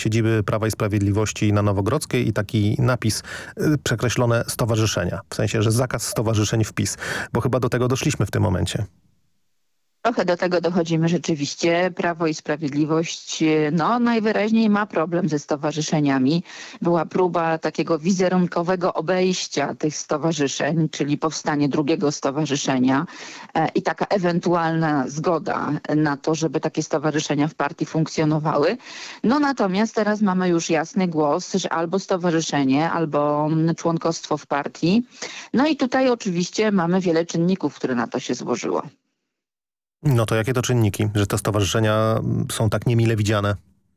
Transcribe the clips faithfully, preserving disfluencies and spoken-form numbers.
siedziby Prawa i Sprawiedliwości na Nowogrodzkiej i taki napis y, przekreślone stowarzyszenia. W sensie, że zakaz stowarzyszeń w PiS. Bo chyba do tego doszliśmy w tym momencie. Trochę do tego dochodzimy rzeczywiście. Prawo i Sprawiedliwość no najwyraźniej ma problem ze stowarzyszeniami. Była próba takiego wizerunkowego obejścia tych stowarzyszeń, czyli powstanie drugiego stowarzyszenia e, i taka ewentualna zgoda na to, żeby takie stowarzyszenia w partii funkcjonowały. No natomiast teraz mamy już jasny głos, że albo stowarzyszenie, albo członkostwo w partii. No i tutaj oczywiście mamy wiele czynników, które na to się złożyło. No to jakie to czynniki, że te stowarzyszenia są tak niemile widziane?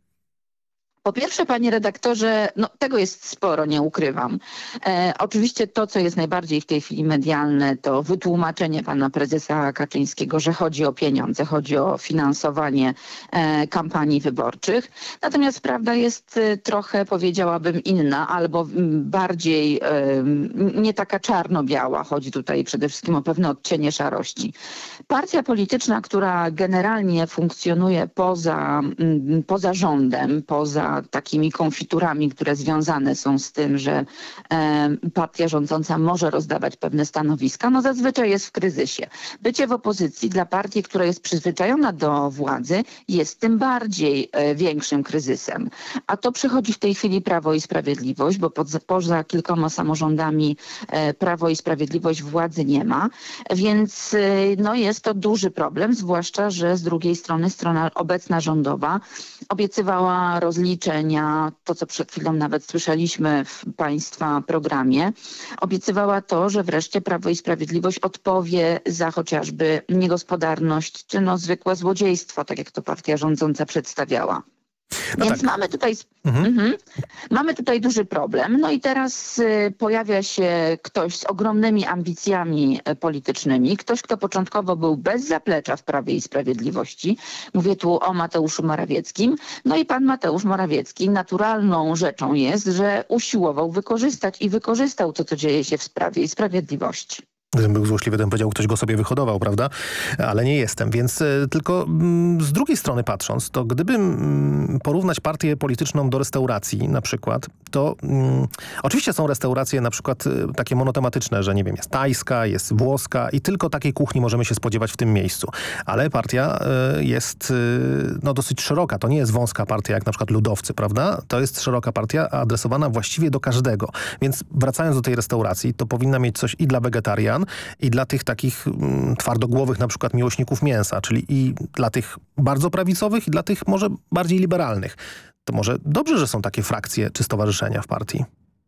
Po pierwsze, panie redaktorze, no tego jest sporo, nie ukrywam. E, oczywiście to, co jest najbardziej w tej chwili medialne, to wytłumaczenie pana prezesa Kaczyńskiego, że chodzi o pieniądze, chodzi o finansowanie e, kampanii wyborczych. Natomiast prawda jest e, trochę, powiedziałabym, inna, albo m, bardziej e, nie taka czarno-biała. Chodzi tutaj przede wszystkim o pewne odcienie szarości. Partia polityczna, która generalnie funkcjonuje poza, m, poza rządem, poza takimi konfiturami, które związane są z tym, że e, partia rządząca może rozdawać pewne stanowiska, no zazwyczaj jest w kryzysie. Bycie w opozycji dla partii, która jest przyzwyczajona do władzy, jest tym bardziej e, większym kryzysem. A to przychodzi w tej chwili Prawo i Sprawiedliwość, bo pod, poza kilkoma samorządami e, Prawo i Sprawiedliwość władzy nie ma, więc e, no jest to duży problem, zwłaszcza, że z drugiej strony strona obecna rządowa obiecywała rozliczenia, to co przed chwilą nawet słyszeliśmy w państwa programie, obiecywała to, że wreszcie Prawo i Sprawiedliwość odpowie za chociażby niegospodarność czy no zwykłe złodziejstwo, tak jak to partia rządząca przedstawiała. No Więc tak. mamy tutaj mhm. Mhm, mamy tutaj duży problem. No i teraz y, pojawia się ktoś z ogromnymi ambicjami y, politycznymi, ktoś, kto początkowo był bez zaplecza w Prawie i Sprawiedliwości. Mówię tu o Mateuszu Morawieckim. No i pan Mateusz Morawiecki naturalną rzeczą jest, że usiłował wykorzystać i wykorzystał to, co dzieje się w Prawie i Sprawiedliwości. Gdybym był złośliwy, to bym powiedział, ktoś go sobie wyhodował, prawda? Ale nie jestem, więc y, tylko y, z drugiej strony patrząc, to gdybym y, porównać partię polityczną do restauracji na przykład, to y, oczywiście są restauracje na przykład y, takie monotematyczne, że nie wiem, jest tajska, jest włoska i tylko takiej kuchni możemy się spodziewać w tym miejscu. Ale partia y, jest y, no, dosyć szeroka. To nie jest wąska partia jak na przykład ludowcy, prawda? To jest szeroka partia adresowana właściwie do każdego. Więc wracając do tej restauracji, to powinna mieć coś i dla wegetarian, i dla tych takich mm, twardogłowych na przykład miłośników mięsa, czyli i dla tych bardzo prawicowych i dla tych może bardziej liberalnych. To może dobrze, że są takie frakcje czy stowarzyszenia w partii?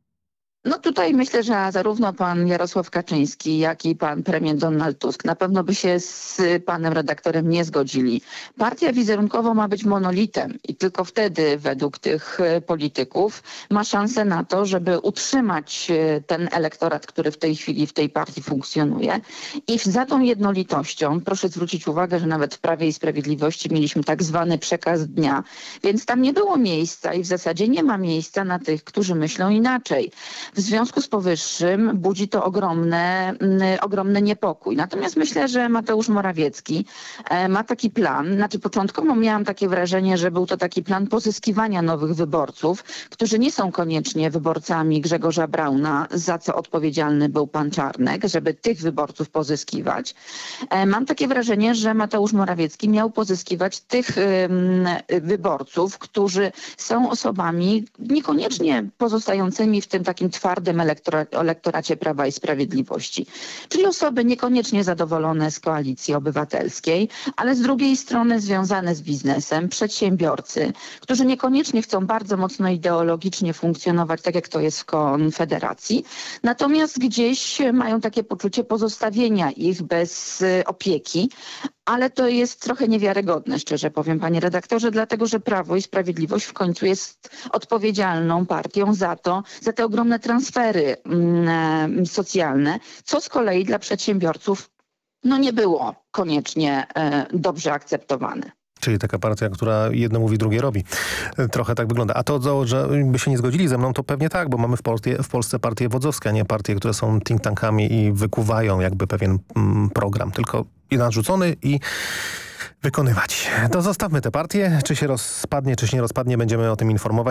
No tutaj myślę, że zarówno pan Jarosław Kaczyński, jak i pan premier Donald Tusk na pewno by się z panem redaktorem nie zgodzili. Partia wizerunkowo ma być monolitem i tylko wtedy według tych polityków ma szansę na to, żeby utrzymać ten elektorat, który w tej chwili w tej partii funkcjonuje. I za tą jednolitością, proszę zwrócić uwagę, że nawet w Prawie i Sprawiedliwości mieliśmy tak zwany przekaz dnia, więc tam nie było miejsca i w zasadzie nie ma miejsca na tych, którzy myślą inaczej. W związku z powyższym budzi to ogromne, ogromny niepokój. Natomiast myślę, że Mateusz Morawiecki ma taki plan. Znaczy początkowo miałam takie wrażenie, że był to taki plan pozyskiwania nowych wyborców, którzy nie są koniecznie wyborcami Grzegorza Brauna, za co odpowiedzialny był pan Czarnek, żeby tych wyborców pozyskiwać. Mam takie wrażenie, że Mateusz Morawiecki miał pozyskiwać tych wyborców, którzy są osobami niekoniecznie pozostającymi w tym takim twardym elektora- elektoracie Prawa i Sprawiedliwości. Czyli osoby niekoniecznie zadowolone z Koalicji Obywatelskiej, ale z drugiej strony związane z biznesem, przedsiębiorcy, którzy niekoniecznie chcą bardzo mocno ideologicznie funkcjonować, tak jak to jest w Konfederacji, natomiast gdzieś mają takie poczucie pozostawienia ich bez opieki. Ale to jest trochę niewiarygodne, szczerze powiem, panie redaktorze, dlatego że Prawo i Sprawiedliwość w końcu jest odpowiedzialną partią za to, za te ogromne transfery mm, socjalne, co z kolei dla przedsiębiorców no nie było koniecznie e, dobrze akceptowane. Czyli taka partia, która jedno mówi, drugie robi. Trochę tak wygląda. A to, że by się nie zgodzili ze mną, to pewnie tak, bo mamy w Polsce, w Polsce partie wodzowskie, a nie partie, które są think tankami i wykuwają jakby pewien mm, program. Tylko narzucony i wykonywać. To zostawmy tę partię. Czy się rozpadnie, czy się nie rozpadnie, będziemy o tym informować.